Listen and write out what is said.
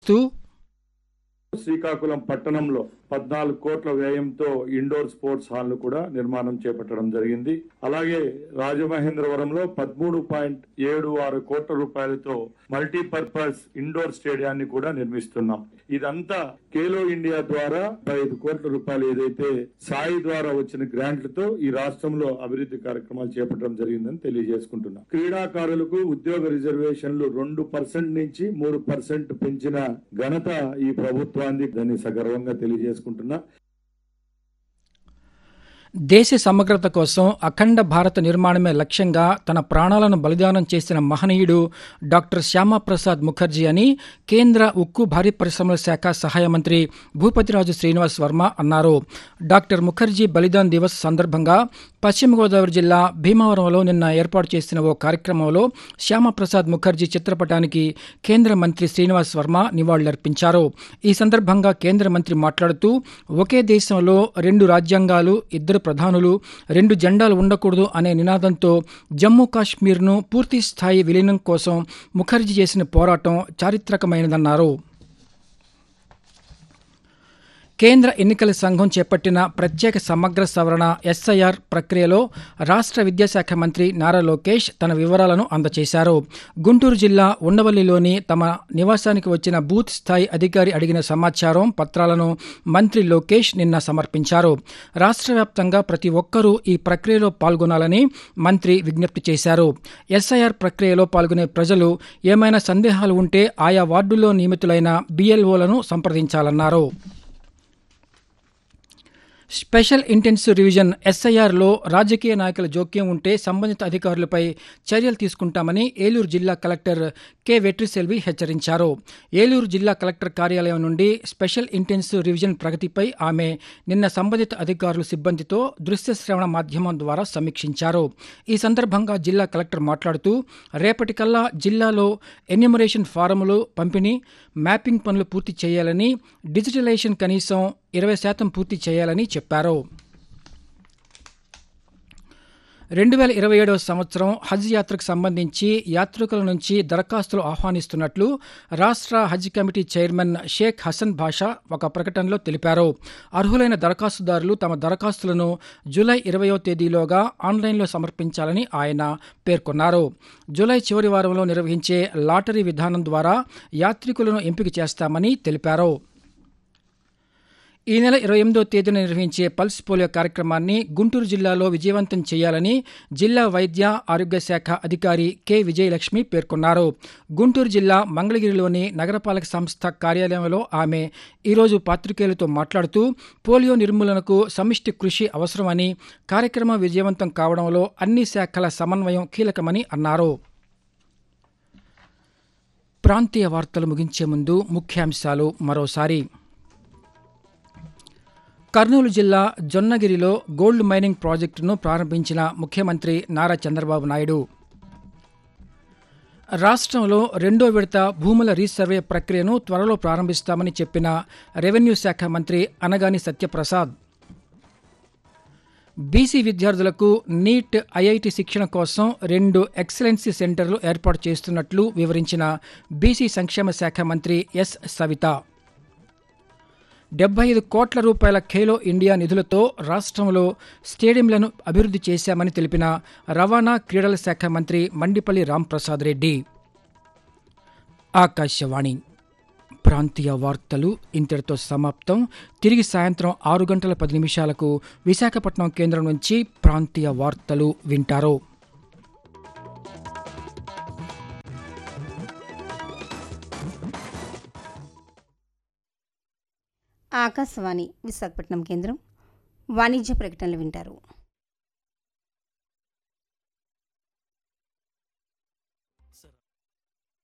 శ్రీకాకుళం పట్టణంలో 14 కోట్ల వ్యయంతో ఇండోర్ స్పోర్ట్స్ హాల్ ను కూడా నిర్మాణం చేపట్టడం జరిగింది. అలాగే రాజమహేంద్రవరంలో 13.76 కోట్ల రూపాయలతో మల్టీపర్పస్ ఇండోర్ స్టేడియాన్ని కూడా నిర్మిస్తున్నాం. ఇదంతా ఖేలో ఇండియా ద్వారా 5 కోట్ల రూపాయలు ఏదైతే సాయి ద్వారా వచ్చిన గ్రాంట్లతో ఈ రాష్ట్రంలో అభివృద్ధి కార్యక్రమాలు చేపట్టడం జరిగిందని తెలియజేసుకుంటున్నాం. క్రీడాకారులకు ఉద్యోగ రిజర్వేషన్లు 2% నుంచి 3% పెంచిన ఘనత ఈ ప్రభుత్వాన్ని దాన్ని సగర్వంగా తెలియజేసుకుంటున్నా. దేశ సమగ్రత కోసం అఖండ భారత నిర్మాణమే లక్ష్యంగా తన ప్రాణాలను బలిదానం చేసిన మహనీయుడు డాక్టర్ శ్యామాప్రసాద్ ముఖర్జీ అని కేంద్ర ఉక్కు భారీ పరిశ్రమల శాఖ సహాయ మంత్రి భూపతిరాజు శ్రీనివాస్ వర్మ అన్నారు. డాక్టర్ ముఖర్జీ బలిదాన్ దివస్ సందర్భంగా పశ్చిమ గోదావరి జిల్లా భీమవరంలో నిన్న ఏర్పాటు చేసిన ఓ కార్యక్రమంలో శ్యామాప్రసాద్ ముఖర్జీ చిత్రపటానికి కేంద్ర మంత్రి శ్రీనివాస్ వర్మ నివాళులర్పించారు. ఈ సందర్భంగా కేంద్ర మంత్రి మాట్లాడుతూ ఒకే దేశంలో 2 రాజ్యాంగాలు, 2 ప్రధానులు, 2 జెండాలు ఉండకూడదు అనే నినాదంతో జమ్మూ కాశ్మీర్ను పూర్తి స్థాయి విలీనం కోసం ముఖర్జీ చేసిన పోరాటం చారిత్రకమైనదన్నారు. కేంద్ర ఎన్నికల సంఘం చేపట్టిన ప్రత్యేక సమగ్ర సవరణ ఎస్ఐఆర్ ప్రక్రియలో రాష్ట్ర విద్యాశాఖ మంత్రి నారా లోకేష్ తన వివరాలను అందజేశారు. గుంటూరు జిల్లా ఉండవల్లిలోని తమ నివాసానికి వచ్చిన బూత్ స్థాయి అధికారి అడిగిన సమాచారం, పత్రాలను మంత్రి లోకేష్ నిన్న సమర్పించారు. రాష్ట్ర వ్యాప్తంగా ప్రతి ఒక్కరూ ఈ ప్రక్రియలో పాల్గొనాలని మంత్రి విజ్ఞప్తి చేశారు. ఎస్ఐఆర్ ప్రక్రియలో పాల్గొనే ప్రజలు ఏమైనా సందేహాలు ఉంటే ఆయా వార్డుల్లో నియమితులైన బిఎల్ఓలను సంప్రదించాలన్నారు. స్పెషల్ ఇంటెన్సివ్ రివిజన్ ఎస్ఐఆర్లో రాజకీయ నాయకుల జోక్యం ఉంటే సంబంధిత అధికారులపై చర్యలు తీసుకుంటామని ఏలూరు జిల్లా కలెక్టర్ కె వెట్రిసెల్వి హెచ్చరించారు. ఏలూరు జిల్లా కలెక్టర్ కార్యాలయం నుండి స్పెషల్ ఇంటెన్సివ్ రివిజన్ ప్రగతిపై ఆమె నిన్న సంబంధిత అధికారులు, సిబ్బందితో దృశ్య శ్రవణ మాధ్యమం ద్వారా సమీక్షించారు. ఈ సందర్భంగా జిల్లా కలెక్టర్ మాట్లాడుతూ రేపటికల్లా జిల్లాలో ఎన్యూమరేషన్ ఫారములు పంపిణీ, మ్యాపింగ్ పనులు పూర్తి చేయాలని, డిజిటలైజేషన్ కనీసం 20% పూర్తి చేయాలని చెప్పారు. 2027వ సంవత్సరం హజ్ యాత్రకు సంబంధించి యాత్రికుల నుంచి దరఖాస్తులు ఆహ్వానిస్తున్నట్లు రాష్ట్ర హజ్ కమిటీ చైర్మన్ షేక్ హసన్ బాషా ఒక ప్రకటనలో తెలిపారు. అర్హులైన దరఖాస్తుదారులు తమ దరఖాస్తులను జూలై 20వ తేదీలోగా ఆన్లైన్లో సమర్పించాలని ఆయన పేర్కొన్నారు. జూలై చివరి వారంలో నిర్వహించే లాటరీ విధానం ద్వారా యాత్రికులను ఎంపిక చేస్తామని తెలిపారు. ఈ నెల 28వ తేదీన నిర్వహించే పల్స్ పోలియో కార్యక్రమాన్ని గుంటూరు జిల్లాలో విజయవంతం చేయాలని జిల్లా వైద్య ఆరోగ్య శాఖ అధికారి కె విజయలక్ష్మి పేర్కొన్నారు. గుంటూరు జిల్లా మంగళగిరిలోని నగరపాలక సంస్థ కార్యాలయంలో ఆమె ఈరోజు పాత్రికేయులతో మాట్లాడుతూ పోలియో నిర్మూలనకు సమిష్టి కృషి అవసరమని, కార్యక్రమం విజయవంతం కావడంలో అన్ని శాఖల సమన్వయం కీలకమని అన్నారు. ప్రాంతీయ వార్తలు ముగించే ముందు ముఖ్యాంశాలు మరోసారి. కర్నూలు జిల్లా జొన్నగిరిలో గోల్డ్ మైనింగ్ ప్రాజెక్టును ప్రారంభించిన ముఖ్యమంత్రి నారా చంద్రబాబు నాయుడు. రాష్ట్రంలో 2వ విడత భూముల రీసర్వే ప్రక్రియను త్వరలో ప్రారంభిస్తామని చెప్పిన రెవెన్యూ శాఖ మంత్రి అనగాని సత్యప్రసాద్. బీసీ విద్యార్థులకు నీట్, ఐఐటి శిక్షణ కోసం 2 ఎక్సలెన్సీ సెంటర్లు ఏర్పాటు చేస్తున్నట్లు వివరించిన బీసీ సంక్షేమ శాఖ మంత్రి ఎస్ సవిత. 75 కోట్ల రూపాయల ఖేలో ఇండియా నిధులతో రాష్ట్రంలో స్టేడియంలను అభివృద్ధి చేశామని తెలిపిన రవాణా, క్రీడల శాఖ మంత్రి మండిపల్లి రాంప్రసాద్ రెడ్డి. ఆకాశవాణి ప్రాంతీయ వార్తలు ఇంతటితో సమాప్తం. తిరిగి సాయంత్రం 6:10 విశాఖపట్నం కేంద్రం నుంచి ప్రాంతీయ వార్తలు వింటారు. ఆకాశవాణి విశాఖపట్నం కేంద్రం. వాణిజ్య ప్రకటనలు వింటారు.